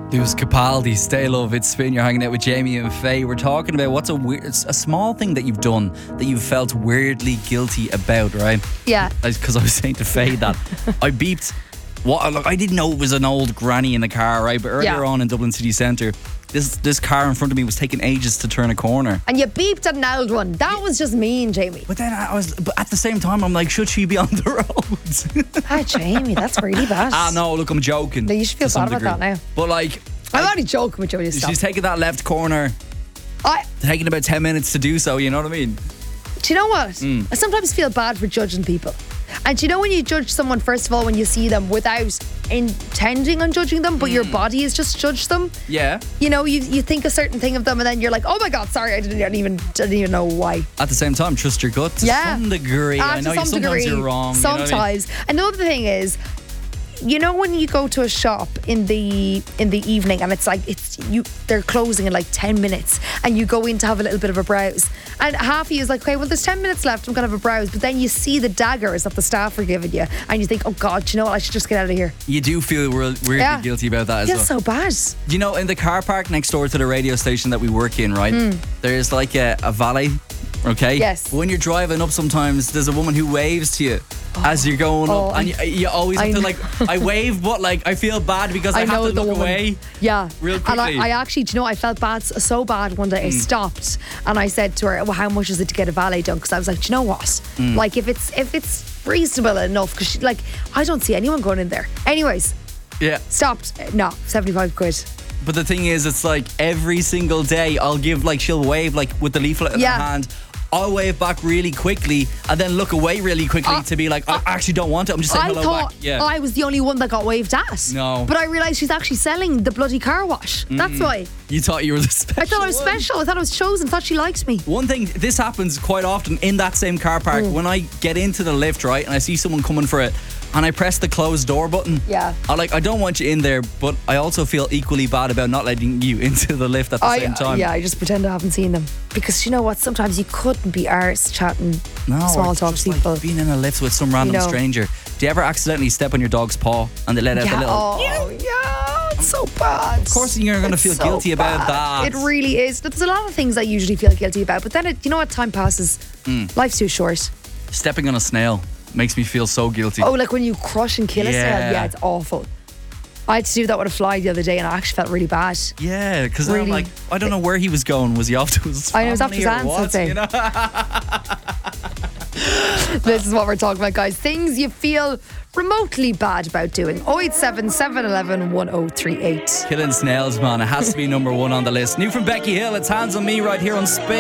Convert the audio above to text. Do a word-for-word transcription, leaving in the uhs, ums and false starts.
It was Capaldi, Stay Love, It's Spin. You're hanging out with Jamie and Faye. We're talking about what's a weird, it's a small thing that you've done that you've felt weirdly guilty about, right? Yeah. Because I was saying to Faye that I beeped. What? Look, I didn't know it was an old granny in the car, right? But earlier Yeah. on in Dublin City Centre, this this car in front of me was taking ages to turn a corner. And you beeped at an old one. That was just mean, Jamie. But then I was, but at the same time, I'm like, should she be on the road? Ah, Jamie, that's really bad. ah, no, look, I'm joking. No, you should feel to some bad about degree. that now. But like, I'm only joking with you when you stop. she's taking that left corner, I, taking about ten minutes to do so. You know what I mean? do you know what? Mm. I sometimes feel bad for judging people. And do you know when you judge someone, first of all, when you see them without intending on judging them, but your body has just judged them? Yeah. You know, you, you think a certain thing of them and then you're like, oh my God, sorry, I didn't, I didn't even didn't even know why. At the same time, trust your gut to Yeah. some degree. Ah, I to know you, some sometimes degree, you're wrong. you know what I mean? Sometimes. Another thing is, you know when you go to a shop in the in the evening and it's like it's you they're closing in like ten minutes and you go in to have a little bit of a browse and half of you is like, okay, well there's ten minutes left, I'm gonna have a browse, but then you see the daggers that the staff are giving you and you think, oh God, do you know what, I should just get out of here. You do feel weir- weirdly Yeah. guilty about that as Feels well. so bad. You know, in the car park next door to the radio station that we work in, right? There's like a, a valet, okay? Hmm. Yes. When you're driving up sometimes, there's a woman who waves to you as you're going Oh, up. And you, you always I have to know. like, I wave, but like, I feel bad because I, I have know to the look woman. away. Yeah. Real And quickly. I, I actually, do you know, I felt bad, so bad one day. Hmm. I stopped and I said to her, well, how much is it to get a valet done? Because I was like, do you know what? Hmm. Like, if it's if it's reasonable enough, because like, I don't see anyone going in there. Anyways, Yeah. stopped. No, seventy-five quid. But the thing is, it's like every single day I'll give, like, she'll wave like with the leaflet in Yeah. her hand. I'll wave back really quickly and then look away really quickly Uh, to be like, I actually don't want it. I'm just saying I hello thought back. Yeah. I was the only one that got waved at. No. But I realised she's actually selling the bloody car wash. That's why. You thought you were the special I thought I was one. special. I thought I was chosen. Thought she liked me. One thing, this happens quite often in that same car park. Mm. When I get into the lift, right, and I see someone coming for it, and I press the close door button. Yeah. I like. I don't want you in there, but I also feel equally bad about not letting you into the lift at the I, same time. Yeah, I just pretend I haven't seen them. Because you know what? Sometimes you couldn't be arse chatting No, small it's talk just to people. like being in a lift with some random You know. stranger. Do you ever accidentally step on your dog's paw and they let out yeah, the little? oh, yeah, it's so bad. Of course, you're going to It's feel so guilty about bad. that. It really is. There's a lot of things I usually feel guilty about, but then it, you know what? Time passes. Mm. Life's too short. Stepping on a snail makes me feel so guilty. Oh, like when you crush and kill a Yeah. snail? Yeah, it's awful. I had to do that with a fly the other day, and I actually felt really bad. Yeah, because I'm Really? like, I don't know where he was going. Was he off to his I know, it was after family his or aunt's, what? I'd say. You know? This is what we're talking about, guys. Things you feel remotely bad about doing. oh eight seven, seven one one, one oh three eight. Killing snails, man. It has to be number one on the list. New from Becky Hill. It's Hands on Me right here on Spin.